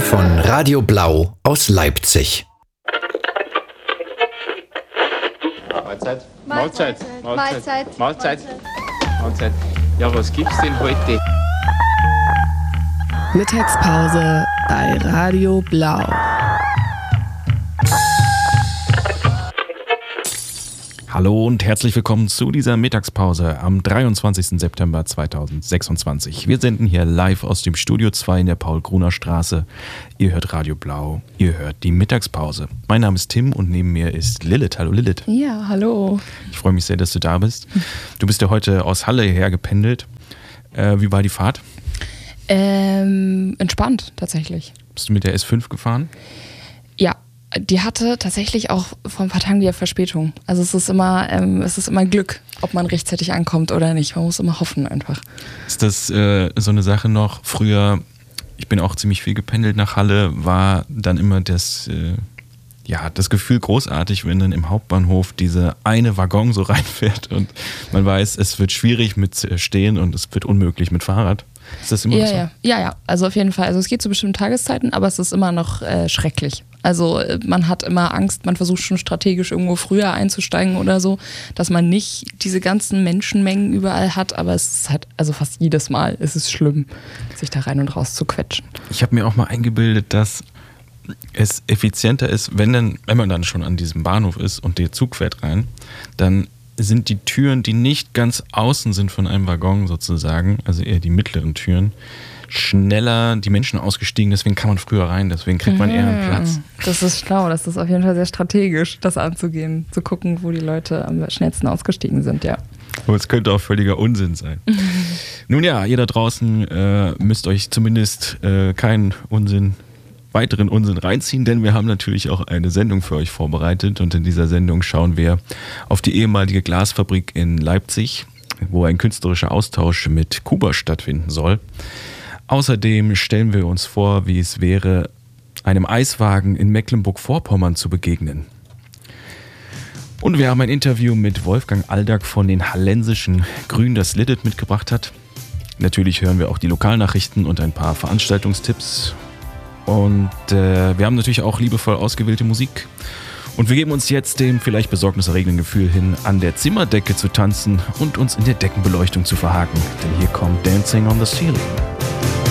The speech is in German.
von Radio Blau aus Leipzig. Mahlzeit. Mahlzeit. Mahlzeit. Mahlzeit. Mahlzeit. Ja, was gibt's denn heute? Mittagspause bei Radio Blau. Hallo und herzlich willkommen zu dieser Mittagspause am 23. September 2026. Wir senden hier live aus dem Studio 2 in der Paul-Gruner-Straße. Ihr hört Radio Blau, ihr hört die Mittagspause. Mein Name ist Tim und neben mir ist Lilith. Hallo Lilith. Ja, hallo. Ich freue mich sehr, dass du da bist. Du bist ja heute aus Halle hergependelt. Wie war die Fahrt? Entspannt tatsächlich. Bist du mit der S5 gefahren? Ja. Die hatte tatsächlich auch vor ein paar Tagen wieder Verspätung. Also es ist immer Glück, ob man rechtzeitig ankommt oder nicht. Man muss immer hoffen einfach. Ist das so eine Sache noch? Früher, ich bin auch ziemlich viel gependelt nach Halle, war dann immer das Gefühl großartig, wenn dann im Hauptbahnhof diese eine Waggon so reinfährt und man weiß, es wird schwierig mit Stehen und es wird unmöglich mit Fahrrad. Ist das immer so? Ja, also auf jeden Fall. Also es geht zu bestimmten Tageszeiten, aber es ist immer noch schrecklich. Also man hat immer Angst, man versucht schon strategisch irgendwo früher einzusteigen oder so, dass man nicht diese ganzen Menschenmengen überall hat, aber es ist halt, also fast jedes Mal ist es schlimm, sich da rein und raus zu quetschen. Ich habe mir auch mal eingebildet, dass es effizienter ist, wenn man dann schon an diesem Bahnhof ist und der Zug fährt rein, dann sind die Türen, die nicht ganz außen sind von einem Waggon sozusagen, also eher die mittleren Türen, schneller die Menschen ausgestiegen, deswegen kann man früher rein, deswegen kriegt man eher einen Platz. Das ist schlau, das ist auf jeden Fall sehr strategisch, das anzugehen, zu gucken, wo die Leute am schnellsten ausgestiegen sind, ja. Aber es könnte auch völliger Unsinn sein. Nun ja, ihr da draußen müsst euch zumindest keinen weiteren Unsinn reinziehen, denn wir haben natürlich auch eine Sendung für euch vorbereitet und in dieser Sendung schauen wir auf die ehemalige Glasfabrik in Leipzig, wo ein künstlerischer Austausch mit Kuba stattfinden soll. Außerdem stellen wir uns vor, wie es wäre, einem Eiswagen in Mecklenburg-Vorpommern zu begegnen. Und wir haben ein Interview mit Wolfgang Aldag von den hallensischen Grünen, das Lilith mitgebracht hat. Natürlich hören wir auch die Lokalnachrichten und ein paar Veranstaltungstipps. Und wir haben natürlich auch liebevoll ausgewählte Musik. Und wir geben uns jetzt dem vielleicht besorgniserregenden Gefühl hin, an der Zimmerdecke zu tanzen und uns in der Deckenbeleuchtung zu verhaken. Denn hier kommt Dancing on the Ceiling.